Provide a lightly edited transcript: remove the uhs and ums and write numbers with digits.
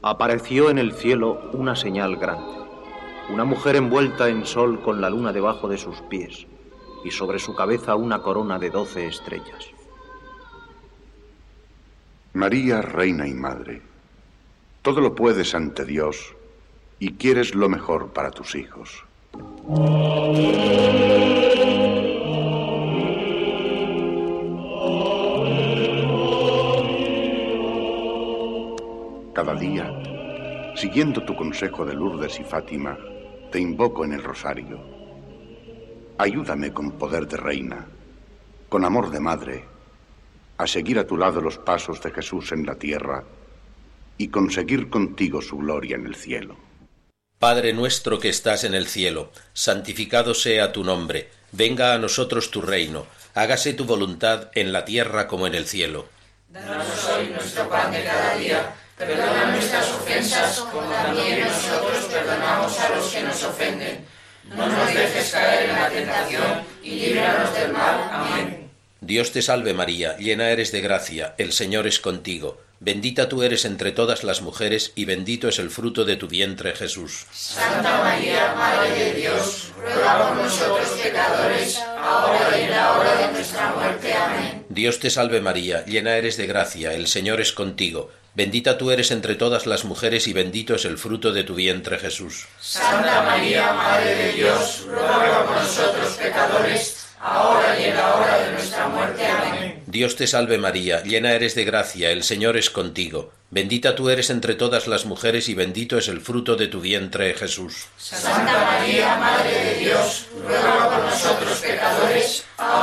Apareció en el cielo una señal grande, una mujer envuelta en sol con la luna debajo de sus pies, y sobre su cabeza una corona de 12 estrellas. María, reina y madre, todo lo puedes ante Dios y quieres lo mejor para tus hijos. Cada día, siguiendo tu consejo de Lourdes y Fátima, te invoco en el rosario. Ayúdame con poder de reina, con amor de madre, a seguir a tu lado los pasos de Jesús en la tierra y conseguir contigo su gloria en el cielo. Padre nuestro que estás en el cielo, santificado sea tu nombre, venga a nosotros tu reino, hágase tu voluntad en la tierra como en el cielo. Danos hoy nuestro pan de cada día, perdona nuestras ofensas, como también nosotros perdonamos a los que nos ofenden. No nos dejes caer en la tentación y líbranos del mal. Amén. Dios te salve María, llena eres de gracia, el Señor es contigo. Bendita tú eres entre todas las mujeres y bendito es el fruto de tu vientre, Jesús. Santa María, Madre de Dios, ruega por nosotros pecadores, ahora y en la hora de nuestra muerte. Amén. Dios te salve María, llena eres de gracia, el Señor es contigo. Bendita tú eres entre todas las mujeres y bendito es el fruto de tu vientre, Jesús. Santa María, Madre de Dios, ruega por nosotros pecadores, ahora y en la hora de nuestra muerte. Amén. Dios te salve María, llena eres de gracia, el Señor es contigo. Bendita tú eres entre todas las mujeres y bendito es el fruto de tu vientre, Jesús. Santa María, Madre de Dios, ruega por nosotros pecadores,